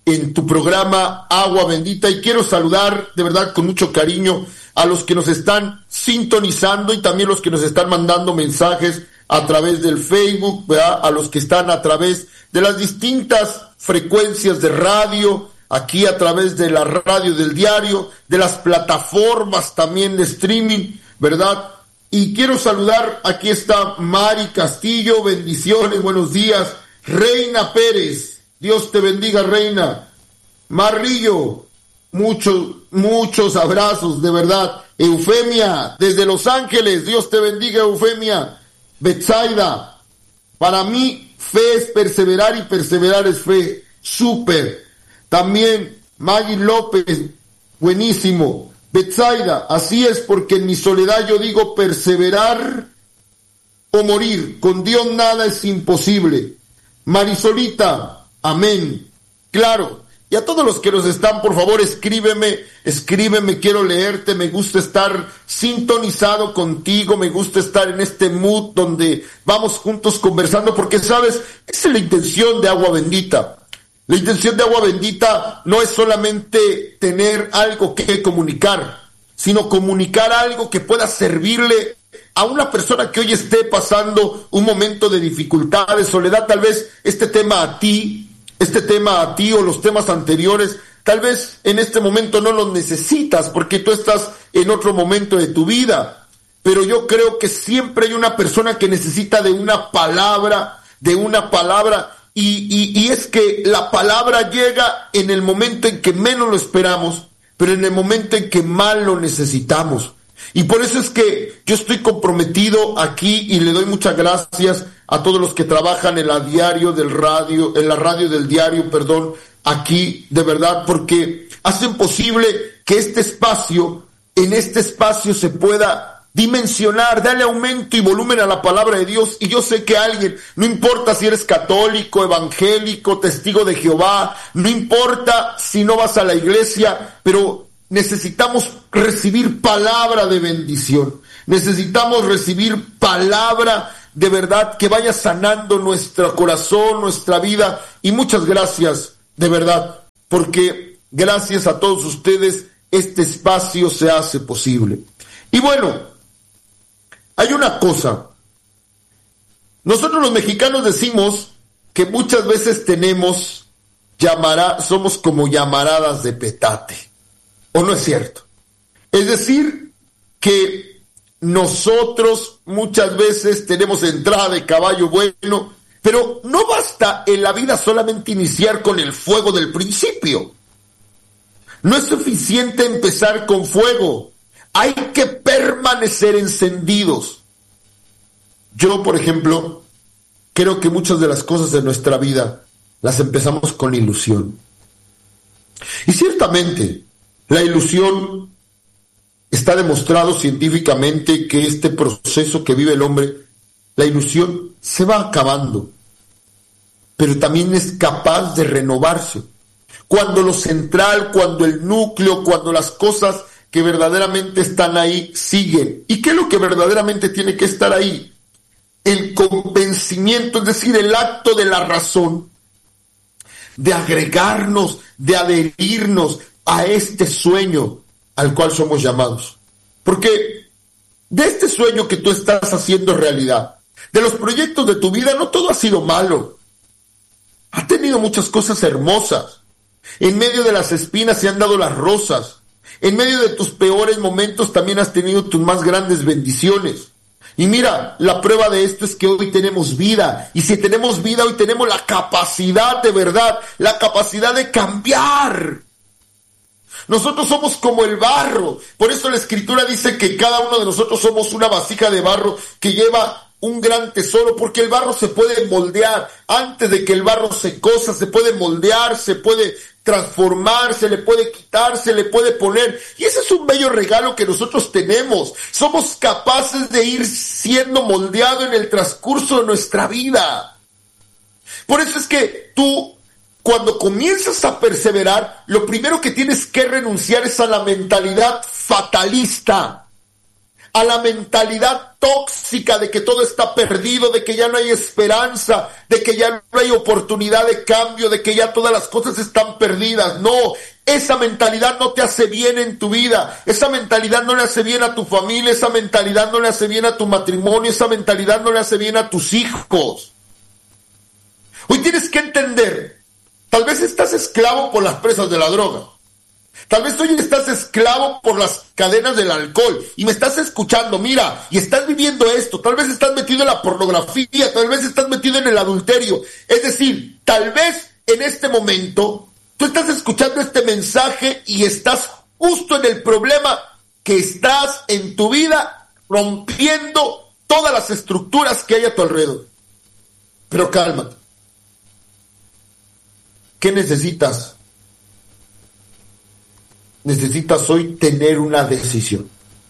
en tu programa Agua Bendita, y quiero saludar de verdad con mucho cariño a los que nos están sintonizando y también los que nos están mandando mensajes a través del Facebook, ¿verdad? A los que están a través de las distintas frecuencias de radio, aquí a través de la radio del diario, de las plataformas también de streaming, ¿verdad? Y quiero saludar, aquí está Mari Castillo, bendiciones, buenos días. Reina Pérez, Dios te bendiga, Reina. Marrillo, muchos abrazos, de verdad. Eufemia, desde Los Ángeles, Dios te bendiga, Eufemia. Betsaida, para mí fe es perseverar y perseverar es fe. Súper. También Maggie López, buenísimo. Betsaida, así es, porque en mi soledad yo digo perseverar o morir. Con Dios nada es imposible. Marisolita, amén. Claro. Y a todos los que nos están, por favor, escríbeme, quiero leerte, me gusta estar sintonizado contigo, me gusta estar en este mood donde vamos juntos conversando, porque, ¿sabes? Esa es la intención de Agua Bendita. La intención de Agua Bendita no es solamente tener algo que comunicar, sino comunicar algo que pueda servirle a una persona que hoy esté pasando un momento de dificultad, de soledad. Tal vez este tema a ti o los temas anteriores, tal vez en este momento no los necesitas porque tú estás en otro momento de tu vida, pero yo creo que siempre hay una persona que necesita de una palabra, y es que la palabra llega en el momento en que menos lo esperamos, pero en el momento en que más lo necesitamos. Y por eso es que yo estoy comprometido aquí y le doy muchas gracias a todos los que trabajan en la radio del diario, aquí, de verdad, porque hacen posible que en este espacio se pueda dimensionar, darle aumento y volumen a la palabra de Dios. Y yo sé que alguien, no importa si eres católico, evangélico, testigo de Jehová, no importa si no vas a la iglesia, pero necesitamos recibir palabra de bendición. Necesitamos recibir palabra de verdad que vaya sanando nuestro corazón, nuestra vida. Y muchas gracias, de verdad, porque gracias a todos ustedes este espacio se hace posible. Y bueno, hay una cosa. Nosotros los mexicanos decimos que muchas veces somos como llamaradas de petate. ¿O no es cierto? Es decir, que nosotros muchas veces tenemos entrada de caballo bueno, pero no basta en la vida solamente iniciar con el fuego del principio. No es suficiente empezar con fuego. Hay que permanecer encendidos. Yo, por ejemplo, creo que muchas de las cosas de nuestra vida las empezamos con ilusión. Y ciertamente, la ilusión está demostrado científicamente que este proceso que vive el hombre, la ilusión se va acabando, pero también es capaz de renovarse. Cuando lo central, cuando el núcleo, cuando las cosas que verdaderamente están ahí siguen. ¿Y qué es lo que verdaderamente tiene que estar ahí? El convencimiento, es decir, el acto de la razón, de agregarnos, de adherirnos a este sueño al cual somos llamados. Porque de este sueño que tú estás haciendo realidad, de los proyectos de tu vida, no todo ha sido malo. Ha tenido muchas cosas hermosas. En medio de las espinas se han dado las rosas. En medio de tus peores momentos también has tenido tus más grandes bendiciones. Y mira, la prueba de esto es que hoy tenemos vida. Y si tenemos vida, hoy tenemos la capacidad de verdad, la capacidad de cambiar. Nosotros somos como el barro. Por eso la Escritura dice que cada uno de nosotros somos una vasija de barro que lleva un gran tesoro, porque el barro se puede moldear. Antes de que el barro se cosa, se puede moldear, se puede transformar, se le puede quitar, se le puede poner. Y ese es un bello regalo que nosotros tenemos. Somos capaces de ir siendo moldeados en el transcurso de nuestra vida. Por eso es que tú, cuando comienzas a perseverar, lo primero que tienes que renunciar es a la mentalidad fatalista, a la mentalidad tóxica de que todo está perdido, de que ya no hay esperanza, de que ya no hay oportunidad de cambio, de que ya todas las cosas están perdidas. No, esa mentalidad no te hace bien en tu vida, esa mentalidad no le hace bien a tu familia, esa mentalidad no le hace bien a tu matrimonio, esa mentalidad no le hace bien a tus hijos. Hoy tienes que entender, tal vez estás esclavo por las presas de la droga. Tal vez hoy estás esclavo por las cadenas del alcohol y me estás escuchando, mira, y estás viviendo esto, tal vez estás metido en la pornografía, tal vez estás metido en el adulterio. Es decir, tal vez en este momento tú estás escuchando este mensaje y estás justo en el problema que estás en tu vida rompiendo todas las estructuras que hay a tu alrededor. Pero cálmate. ¿Qué necesitas? Necesitas hoy tener una decisión.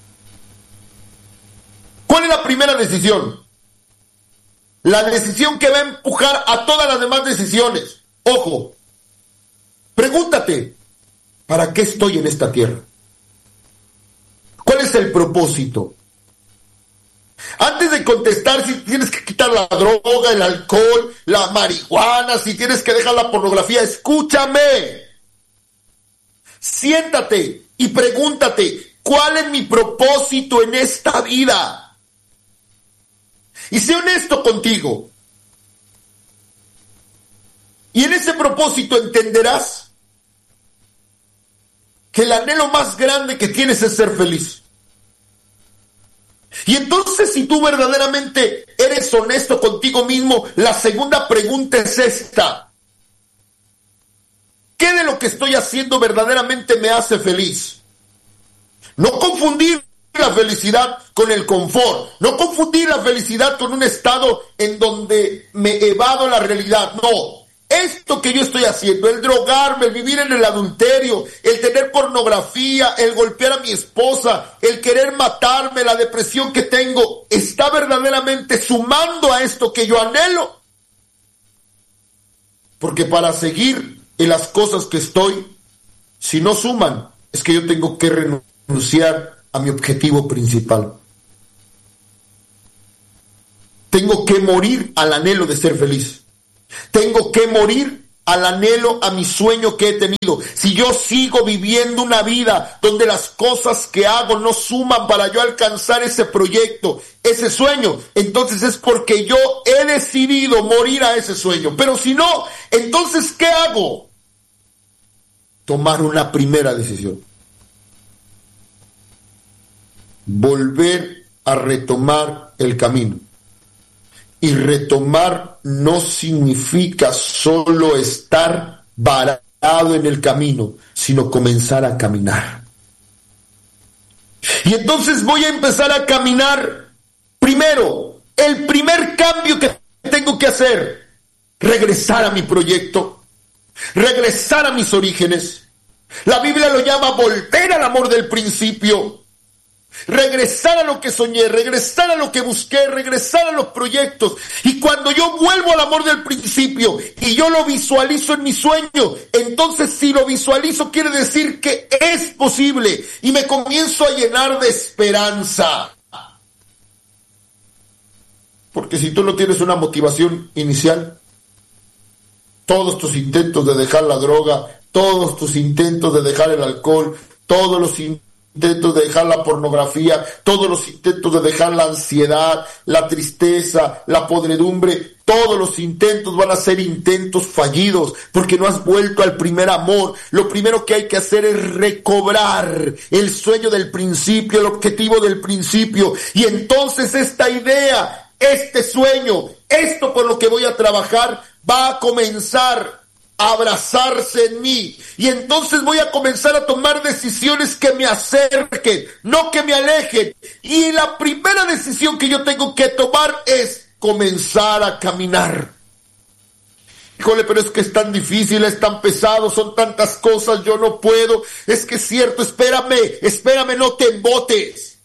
¿Cuál es la primera decisión? La decisión que va a empujar a todas las demás decisiones. Ojo, pregúntate, ¿para qué estoy en esta tierra? ¿Cuál es el propósito? Antes de contestar si tienes que quitar la droga, el alcohol, la marihuana, si tienes que dejar la pornografía, escúchame. Siéntate y pregúntate, ¿cuál es mi propósito en esta vida? Y sé honesto contigo. Y en ese propósito entenderás que el anhelo más grande que tienes es ser feliz. Y entonces, si tú verdaderamente eres honesto contigo mismo, la segunda pregunta es esta. ¿Qué de lo que estoy haciendo verdaderamente me hace feliz? No confundir la felicidad con el confort, no confundir la felicidad con un estado en donde me evado la realidad. No, esto que yo estoy haciendo, el drogarme, el vivir en el adulterio, el tener pornografía, el golpear a mi esposa, el querer matarme, la depresión que tengo, ¿está verdaderamente sumando a esto que yo anhelo? Porque para seguir en las cosas que estoy, si no suman, es que yo tengo que renunciar a mi objetivo principal. Tengo que morir al anhelo de ser feliz. Tengo que morir al anhelo, a mi sueño que he tenido. Si yo sigo viviendo una vida donde las cosas que hago no suman para yo alcanzar ese proyecto, ese sueño, entonces es porque yo he decidido morir a ese sueño. Pero si no, entonces ¿qué hago? Tomar una primera decisión. Volver a retomar el camino. Y retomar no significa solo estar varado en el camino, sino comenzar a caminar. Y entonces voy a empezar a caminar. Primero, el primer cambio que tengo que hacer, regresar a mi proyecto, regresar a mis orígenes. La Biblia lo llama volver al amor del principio. Regresar a lo que soñé, regresar a lo que busqué, regresar a los proyectos. Y cuando yo vuelvo al amor del principio y yo lo visualizo en mi sueño, entonces si lo visualizo quiere decir que es posible y me comienzo a llenar de esperanza. Porque si tú no tienes una motivación inicial, todos tus intentos de dejar la droga, todos tus intentos de dejar el alcohol, todos los intentos de dejar la pornografía, todos los intentos de dejar la ansiedad, la tristeza, la podredumbre, todos los intentos van a ser intentos fallidos, porque no has vuelto al primer amor. Lo primero que hay que hacer es recobrar el sueño del principio, el objetivo del principio, y entonces esta idea, este sueño, esto por lo que voy a trabajar, va a comenzar a abrazarse en mí, y entonces voy a comenzar a tomar decisiones que me acerquen, no que me alejen. Y la primera decisión que yo tengo que tomar es comenzar a caminar. Híjole, pero es que es tan difícil, es tan pesado, son tantas cosas, yo no puedo. Es que es cierto, espérame, no te embotes.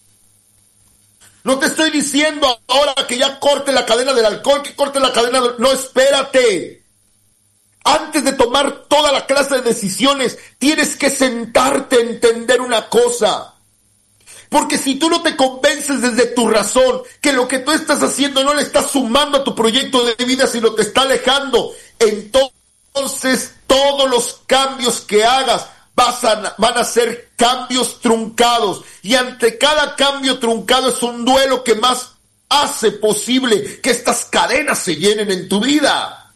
No te estoy diciendo ahora que ya corte la cadena del alcohol, que corte la cadena del... No, espérate. Antes de tomar toda la clase de decisiones, tienes que sentarte a entender una cosa. Porque si tú no te convences desde tu razón que lo que tú estás haciendo no le está sumando a tu proyecto de vida, sino te está alejando, entonces todos los cambios que hagas van a ser cambios truncados. Y ante cada cambio truncado es un duelo que más hace posible que estas cadenas se llenen en tu vida.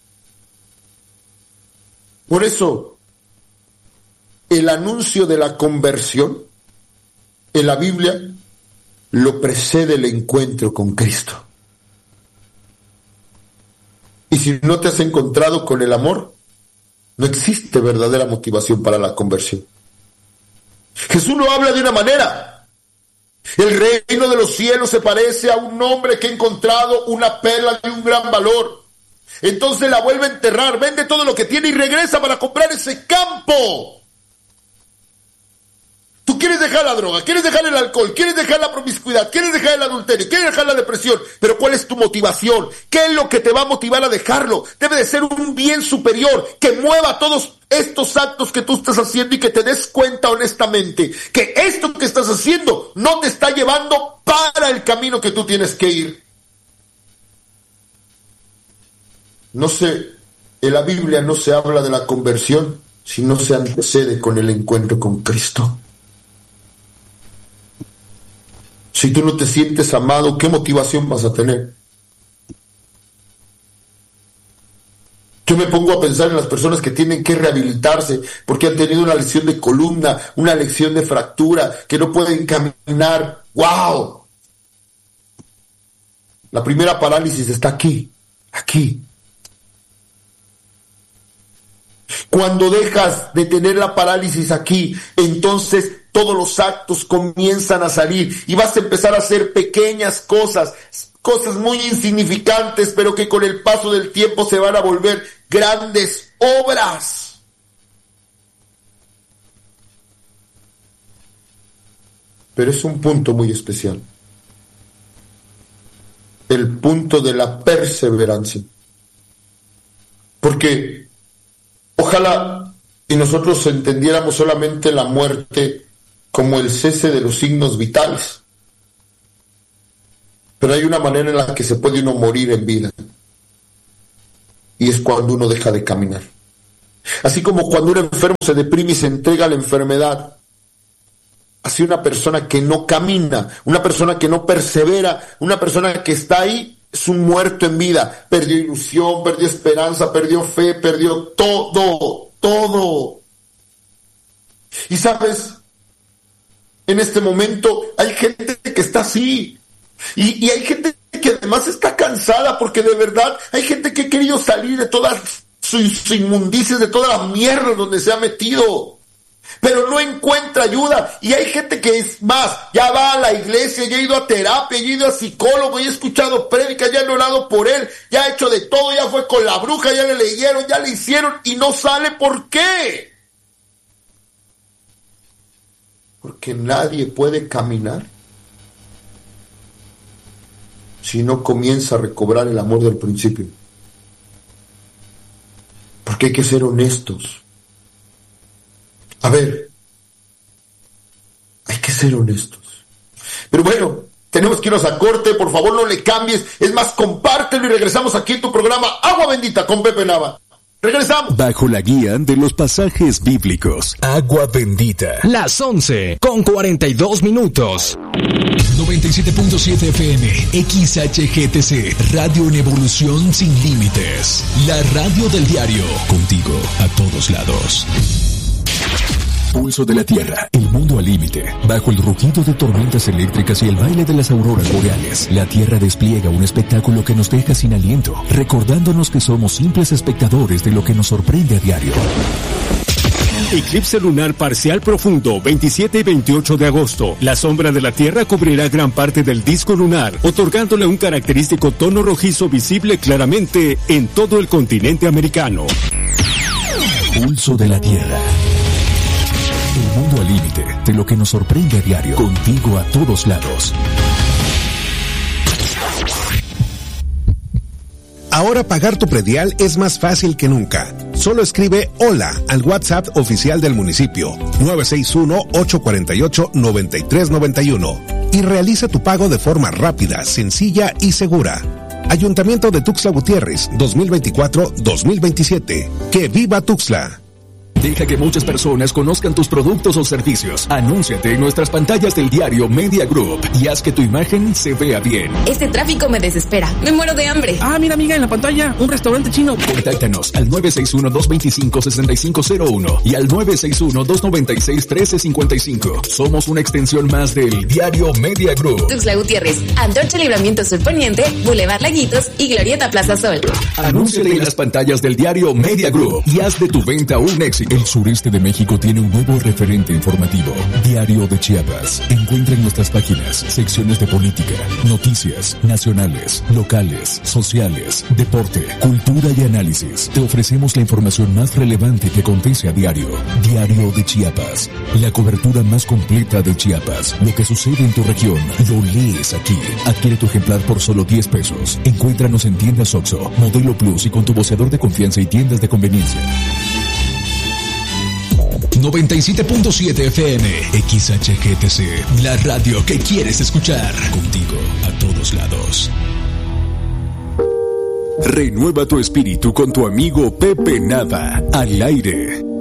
Por eso, el anuncio de la conversión en la Biblia lo precede el encuentro con Cristo. Y si no te has encontrado con el amor, no existe verdadera motivación para la conversión. Jesús lo habla de una manera. El reino de los cielos se parece a un hombre que ha encontrado una perla de un gran valor. Entonces la vuelve a enterrar, vende todo lo que tiene y regresa para comprar ese campo. Tú quieres dejar la droga, quieres dejar el alcohol, quieres dejar la promiscuidad, quieres dejar el adulterio, quieres dejar la depresión, pero ¿cuál es tu motivación? ¿Qué es lo que te va a motivar a dejarlo? Debe de ser un bien superior que mueva todos estos actos que tú estás haciendo y que te des cuenta honestamente que esto que estás haciendo no te está llevando para el camino que tú tienes que ir. No sé, en la Biblia no se habla de la conversión si no se antecede con el encuentro con Cristo. Si tú no te sientes amado, ¿qué motivación vas a tener? Yo me pongo a pensar en las personas que tienen que rehabilitarse porque han tenido una lesión de columna, una lesión de fractura, que no pueden caminar. ¡Wow! La primera parálisis está aquí. Cuando dejas de tener la parálisis aquí, entonces todos los actos comienzan a salir y vas a empezar a hacer pequeñas cosas muy insignificantes, pero que con el paso del tiempo se van a volver grandes obras. Pero es un punto muy especial. El punto de la perseverancia. Porque ojalá y nosotros entendiéramos solamente la muerte como el cese de los signos vitales. Pero hay una manera en la que se puede uno morir en vida. Y es cuando uno deja de caminar. Así como cuando un enfermo se deprime y se entrega a la enfermedad. Así una persona que no camina, una persona que no persevera, una persona que está ahí, es un muerto en vida. Perdió ilusión, perdió esperanza, perdió fe, perdió todo. Y sabes, en este momento hay gente que está así. Y hay gente que además está cansada porque de verdad hay gente que ha querido salir de todas sus inmundicias, de toda la mierda donde se ha metido, pero no encuentra ayuda. Y hay gente que es más, ya va a la iglesia, ya ha ido a terapia, ya ha ido a psicólogo, ya ha escuchado prédicas, ya han orado por él, ya ha hecho de todo, ya fue con la bruja, ya le leyeron, ya le hicieron y no sale. ¿Por qué? Porque nadie puede caminar si no comienza a recobrar el amor del principio. Porque hay que ser honestos. A ver, hay que ser honestos. Pero bueno, tenemos que irnos a corte. Por favor, no le cambies. Es más, compártelo y regresamos aquí en tu programa Agua Bendita con Pepe Nava. Regresamos. Bajo la guía de los pasajes bíblicos. Agua Bendita. Las 11:42. 97.7 FM, XHGTC, Radio en Evolución Sin Límites. La radio del diario, contigo a todos lados. Pulso de la Tierra, el mundo al límite. Bajo el rugido de tormentas eléctricas y el baile de las auroras boreales, la Tierra despliega un espectáculo que nos deja sin aliento, recordándonos que somos simples espectadores de lo que nos sorprende a diario. Eclipse lunar parcial profundo, 27 y 28 de agosto. La sombra de la Tierra cubrirá gran parte del disco lunar, otorgándole un característico tono rojizo visible claramente en todo el continente americano. Pulso de la Tierra. El mundo al límite de lo que nos sorprende a diario. Contigo a todos lados. Ahora pagar tu predial es más fácil que nunca. Solo escribe hola al WhatsApp oficial del municipio 961-848-9391 y realiza tu pago de forma rápida, sencilla y segura. Ayuntamiento de Tuxtla Gutiérrez, 2024-2027. ¡Que viva Tuxtla! Deja que muchas personas conozcan tus productos o servicios. Anúnciate en nuestras pantallas del diario Media Group y haz que tu imagen se vea bien. Este tráfico me desespera. Me muero de hambre. Ah, mira, amiga, en la pantalla, un restaurante chino. Contáctanos al 961-225-6501 y al 961-296-1355. Somos una extensión más del diario Media Group. Tuxtla Gutiérrez, Antorcha Libramiento Sur Poniente, Boulevard Laguitos y Glorieta Plaza Sol. Anúnciate en las pantallas del diario Media Group y haz de tu venta un éxito. El sureste de México tiene un nuevo referente informativo, Diario de Chiapas. Encuentra en nuestras páginas secciones de política, noticias nacionales, locales, sociales, deporte, cultura y análisis. Te ofrecemos la información más relevante que acontece a diario. Diario de Chiapas, la cobertura más completa de Chiapas. Lo que sucede en tu región, lo lees aquí. Adquiere tu ejemplar por solo 10 pesos. Encuéntranos en tiendas Oxxo, Modelo Plus y con tu voceador de confianza y tiendas de conveniencia. 97.7 FM, XHGTC, la radio que quieres escuchar. Contigo a todos lados. Renueva tu espíritu con tu amigo Pepe Nava, al aire.